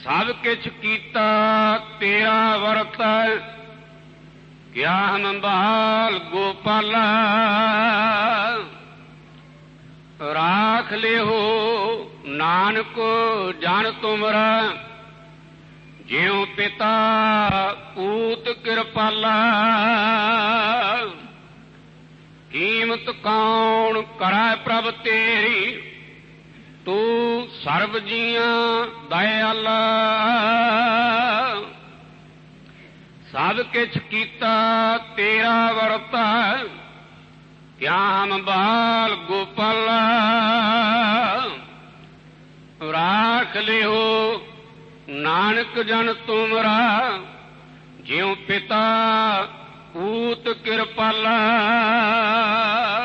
ਸਭ ਕਿਛ ਕੀਤਾ ਤੇਰਾ ਵਰਤੈ, ਕਿਆ ਹੰਬਾਲ ਗੋਪਾਲਾ। ਰਾਖ ਲਿਓ ਨਾਨਕ ਜਨ ਤੁਮਰਾ, ਜਿਉ ਪਿਤਾ ਪੂਤ ਕਿਰਪਾਲਾ। ਕੀਮਤ ਕੌਣ ਕਰੈ ਪ੍ਰਭ ਤੇਰੀ, ਤੂੰ ਸਰਬ ਜੀਆਂ ਦਇਆਲਾ। ਸਭ ਕਿਛ ਕੀਤਾ ਤੇਰਾ ਵਰਤੈ, ਕਿਆ ਹੰਬਾਲ ਗੋਪਾਲਾ। ਰਾਖ ਲਿਓ ਨਾਨਕ ਜਨ ਤੁਮਰਾ, ਜਿਉ ਪਿਤਾ ਪੂਤ ਕਿਰਪਾਲਾ।